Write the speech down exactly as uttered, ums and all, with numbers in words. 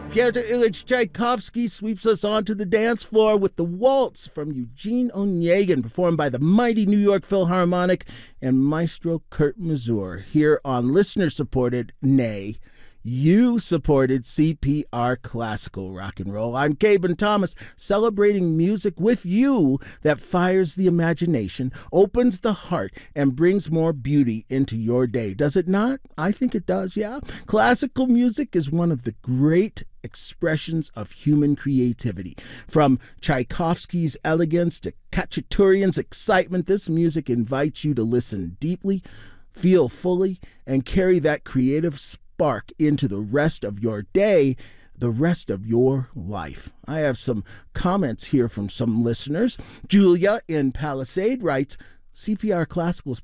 Pyotr Ilyich Tchaikovsky sweeps us onto the dance floor with the Waltz from Eugene Onegin, performed by the mighty New York Philharmonic and Maestro Kurt Masur, here on listener-supported, nay, you-supported C P R Classical Rock and Roll. I'm Caben Thomas, celebrating music with you that fires the imagination, opens the heart, and brings more beauty into your day. Does it not? I think it does, yeah. Classical music is one of the great expressions of human creativity. From Tchaikovsky's elegance to Khachaturian's excitement, this music invites you to listen deeply, feel fully, and carry that creative spark into the rest of your day, the rest of your life. I have some comments here from some listeners. Julia in Palisade writes, C P R Classical is